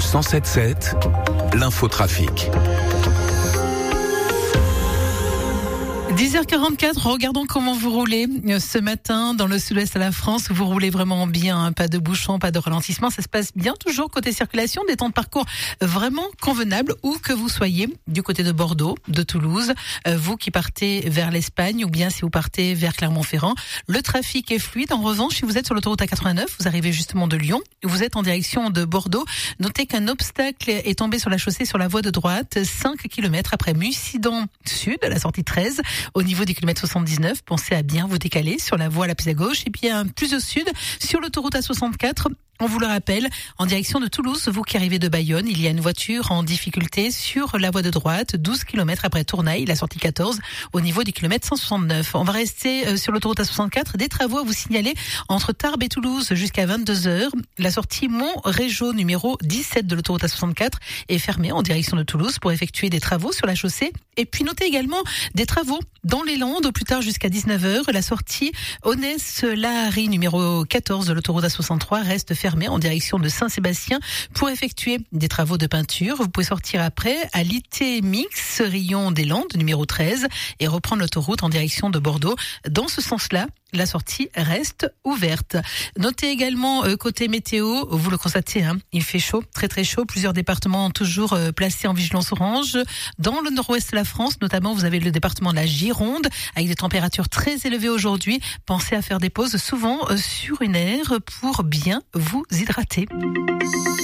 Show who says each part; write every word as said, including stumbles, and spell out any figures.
Speaker 1: cent sept sept, l'infotrafic.
Speaker 2: dix heures quarante-quatre, regardons comment vous roulez ce matin dans le sud-ouest de la France. Vous roulez vraiment bien, pas de bouchons, pas de ralentissement. Ça se passe bien toujours côté circulation, des temps de parcours vraiment convenables où que vous soyez, du côté de Bordeaux, de Toulouse, vous qui partez vers l'Espagne ou bien si vous partez vers Clermont-Ferrand. Le trafic est fluide. En revanche, si vous êtes sur l'autoroute A quatre-vingt-neuf, vous arrivez justement de Lyon, vous êtes en direction de Bordeaux. Notez qu'un obstacle est tombé sur la chaussée sur la voie de droite, cinq kilomètres après Mussidan Sud, à la sortie treize. Au niveau du kilomètre soixante-dix-neuf, pensez à bien vous décaler sur la voie la plus à gauche. Et puis un plus au sud, sur l'autoroute A soixante-quatre, on vous le rappelle, en direction de Toulouse, vous qui arrivez de Bayonne, il y a une voiture en difficulté sur la voie de droite, douze kilomètres après Tournaille, la sortie quatorze, au niveau du kilomètre cent soixante-neuf. On va rester sur l'autoroute A soixante-quatre, des travaux à vous signaler entre Tarbes et Toulouse jusqu'à vingt-deux heures. La sortie Mont-Régeau numéro dix-sept de l'autoroute A soixante-quatre est fermée en direction de Toulouse pour effectuer des travaux sur la chaussée. Et puis notez également des travaux dans les Landes, au plus tard jusqu'à dix-neuf heures. La sortie Aunès-Lahari numéro quatorze de l'autoroute A soixante-trois reste fermée en direction de Saint-Sébastien pour effectuer des travaux de peinture. Vous pouvez sortir après à l'I T Mix, Rion des Landes numéro treize et reprendre l'autoroute en direction de Bordeaux. Dans ce sens-là, la sortie reste ouverte. Notez également euh, côté météo, vous le constatez, hein, il fait chaud, très très chaud. Plusieurs départements toujours euh, placés en vigilance orange. Dans le nord-ouest de la France, notamment, vous avez le département de la Gironde avec des températures très élevées aujourd'hui. Pensez à faire des pauses souvent euh, sur une aire pour bien vous hydrater.